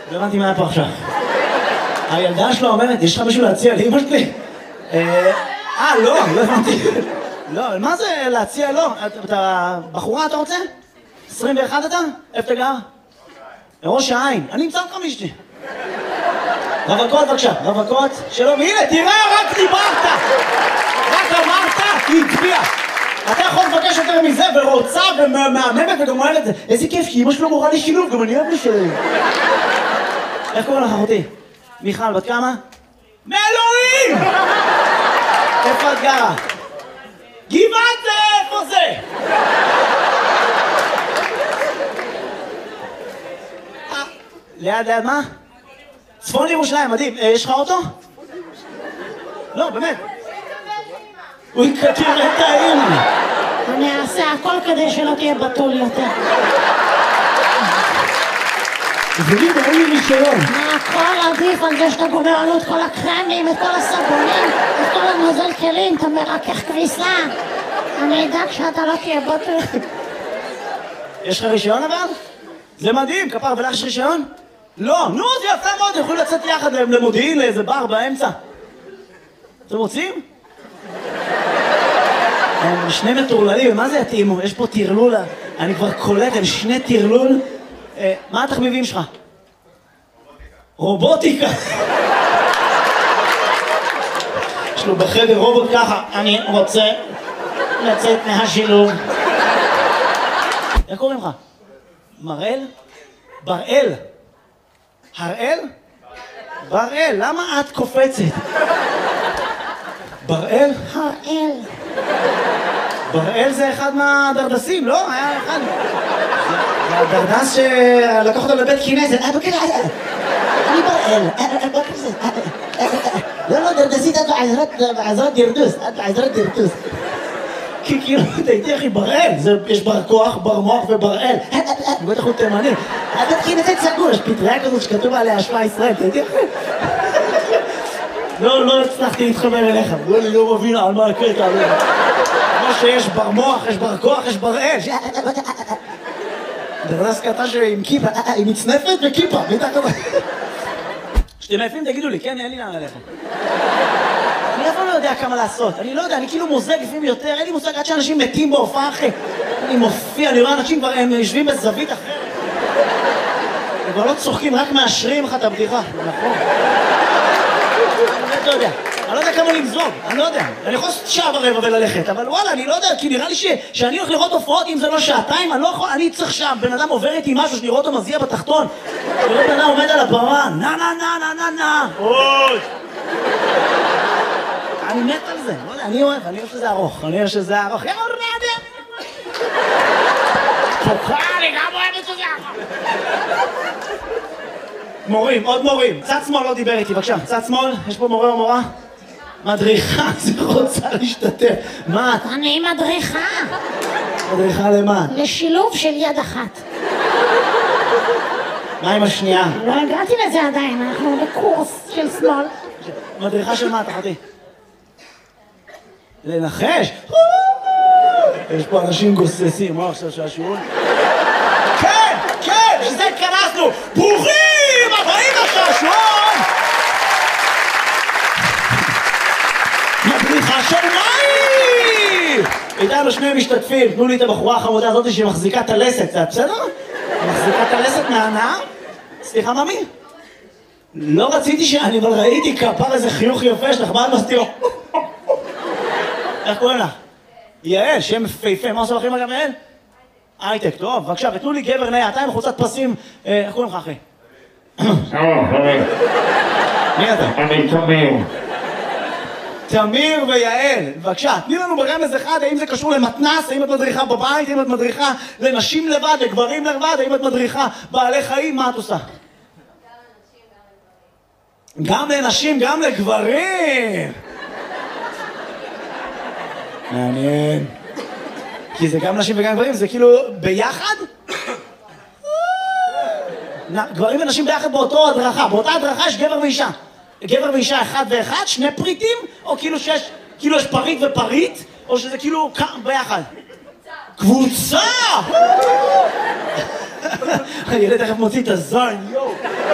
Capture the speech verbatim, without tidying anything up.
לא הבנתי מה היה פה עכשיו. הילדה שלו אומרת, יש לך מישהו להציע לאמא שלי? אה, לא, לא הבנתי. לא, מה זה להציע? לא, אתה בחורה אתה רוצה? עשרים ואחת אתה? איפה אתה גר? ראש העין. אני אמצא אותך מישתי. רווקות בבקשה, רווקות. שלום, הנה, תראה, רק דיברת! רק אמרת, היא הצביעה. אתה יכול לבקש יותר מזה, ורוצה, ומהממת, וגם אומרת את זה. איזה כיף, כי אמא שלו מורה לי שילוב, גם אני אוהב לי שילוב. איך קוראים לך, אחותי? מיכל, בת כמה? מאלוהים! איפה את גרה? גבעת זה, איפה זה? ליד, ליד מה? צפון ירושלים, מדהים. יש לך אוטו? לא, באמת. הוא יקטיר את האמא. אני אעשה הכל כדי שלא תהיה בתול יותר. תגידי, אין לי רישיון. הכל עדיף על זה שאתה גומר עלו את כל הקרמים, את כל הסבונים, את כל הנוזל כלים, אתה מרכך כביסה. אני אדאג שאתה לא תהיה בתול. יש לך רישיון אבל? זה מדהים, כפר, ולך יש רישיון? לא, נו, זה יפה מאוד, יכולים לצאת יחד למודיעין, לאיזה בר באמצע. אתם רוצים? הם שני מטורללים, מה זה יתאימו? יש פה תרלול, אני כבר קולט, הם שני תרלול. מה התחביבים שלך? רובוטיקה. יש לו בחדר רובוט ככה, אני רוצה לצאת מהשילוב. איך קוראים לך? מראל? בראל. הראל? בראל, למה את קופצת? בראל? הראל. בראל זה אחד מהדרדסים, לא? היה אחד. זה הדרדס שלקח אותו לבית כנסת. אני בראל. לא, לא, דרדסית, את בעזרת דרדוס. את בעזרת דרדוס. כי כאילו, תהייתי אחי, בראל. יש בר כוח, בר מוח ובראל. בטח הוא תימני. בית כנסת סגור, יש פטריה כזאת שכתוב עליה השפעה ישראל, תהייתי אחי. לא, לא הצלחתי להתחבר אליך. בוא לי לא מבין על מה הקטע. כמו שיש בר מוח, יש בר כוח, יש בראל. דרדס קטן שעם כיפה, עם מצנפת וכיפה, מתחת. שאתם עייפים תגידו לי, כן, אין לי לאן עליכם. אני אף פעם לא יודע כמה לעשות, אני לא יודע, אני כאילו מוזג לפעמים יותר, אין לי מושג עד שאנשים מתים בהופעה אחרי. אני מופיע, אני רואה אנשים כבר, הם יושבים בזווית אחרת. הם כבר לא צוחקים, רק מאשרים לך את הבדיחה. נכון. אני לא יודע, אני לא יודע כמה למזוג, אני לא יודע. אני יכול לעשות שעה ורבע וללכת, אבל וואלה, אני לא יודע, כי נראה לי שאני הולך לראות הופעות, אם זה לא שעתיים, אני לא יכול, אני צריך שם, בן אדם עובר איתי משהו, שאני רואה אותו מזיע בתחתון, לראות בן אדם עומד על הבמה, נה נה נה נה נה נה, אוי! אני מת על זה, לא יודע, אני אוהב, אני אוהב שזה ארוך, אני אוהב שזה ארוך, יאללה, נעדה! תוכה, אני גם אוהב שזה ארוך! מורים, עוד מורים. צד שמאל לא דיבר איתי, בבקשה. צד שמאל, יש פה מורה או מורה? מדריכה, זה רוצה להשתתף. מה את? אני מדריכה. מדריכה למה? לשילוב של יד אחת. מה עם השנייה? לא הגעתי לזה עדיין, אנחנו בקורס של שמאל. מדריכה של מה, תחתי? לנחש? יש פה אנשים גוססים, מה עכשיו שהשיעור? כן, כן, שזה התכנסנו! ברוכים הבאים לשעשועון! מדריכה של מים! איתנו שני משתתפים, תנו לי את הבחורה החמודה הזאת שמחזיקה את הלסת, זה בסדר? מחזיקה את הלסת מהנאה? סליחה, ממי? לא רציתי שאני, אבל ראיתי כפר איזה חיוך יפה שלך, מה את מסתירו? איך קוראים לך? יעל, שם פייפה, מה עושה לכם אגב יעל? הייטק, טוב, בבקשה, ותנו לי גבר נאה, אתה עם חולצת פסים, איך קוראים לך אחי? שלום, חבר. מי אתה? אני תמיר. תמיר ויעל, בבקשה, תני לנו ברמז אחד, האם זה קשור למתנ"ס, האם את מדריכה בבית, האם את מדריכה לנשים לבד, לגברים לבד, האם את מדריכה בעלי חיים, מה את עושה? גם לנשים, גם לגברים! מעניין. כי זה גם נשים וגם גברים, זה כאילו ביחד? גברים ונשים ביחד באותו הדרכה, באותה הדרכה יש גבר ואישה. גבר ואישה אחד ואחד, שני פריטים, או כאילו שיש, כאילו יש פריט ופריט, או שזה כאילו ביחד? קבוצה! הילד תכף מוציא את הזין, יואו!